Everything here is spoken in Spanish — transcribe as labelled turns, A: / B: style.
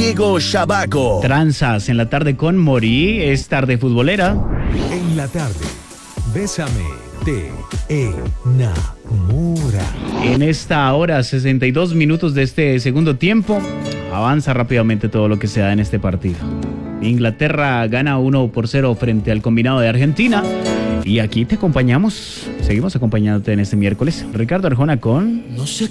A: Diego Shabaco.
B: Tranzas en la tarde con Mori, es tarde futbolera.
C: En la tarde, Bésame, te enamora.
B: En esta hora, 62 minutos de este segundo tiempo, avanza rápidamente todo lo que se da en este partido. Inglaterra gana 1-0 frente al combinado de Argentina. Y aquí te acompañamos, seguimos acompañándote en este miércoles. Ricardo Arjona con...
A: No sé